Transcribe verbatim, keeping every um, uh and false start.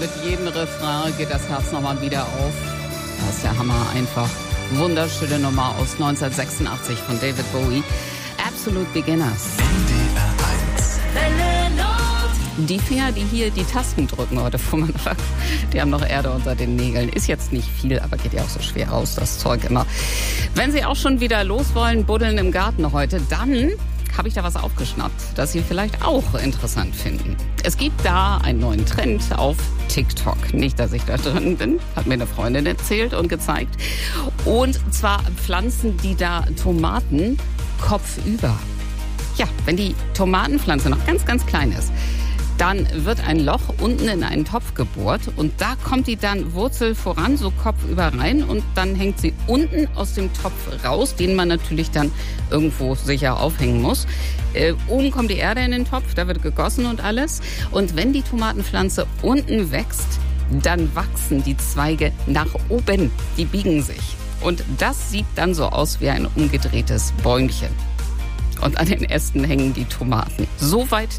mit jedem Refrain geht das Herz nochmal wieder auf. Das ist der Hammer einfach. Wunderschöne Nummer aus neunzehnhundertsechsundachtzig von David Bowie. Absolute Beginners. Die Finger, die hier die Tasten drücken heute, wo man sagt, die haben noch Erde unter den Nägeln. Ist jetzt nicht viel, aber geht ja auch so schwer raus, das Zeug immer. Wenn Sie auch schon wieder los wollen, buddeln im Garten heute, dann habe ich da was aufgeschnappt, das Sie vielleicht auch interessant finden. Es gibt da einen neuen Trend auf TikTok. Nicht, dass ich da drin bin, hat mir eine Freundin erzählt und gezeigt. Und zwar pflanzen die da Tomaten kopfüber. Ja, wenn die Tomatenpflanze noch ganz, ganz klein ist, dann wird ein Loch unten in einen Topf gebohrt und da kommt die dann Wurzel voran, so kopfüber rein und dann hängt sie unten aus dem Topf raus, den man natürlich dann irgendwo sicher aufhängen muss. Äh, oben kommt die Erde in den Topf, da wird gegossen und alles. Und wenn die Tomatenpflanze unten wächst, dann wachsen die Zweige nach oben, die biegen sich. Und das sieht dann so aus wie ein umgedrehtes Bäumchen. Und an den Ästen hängen die Tomaten. Soweit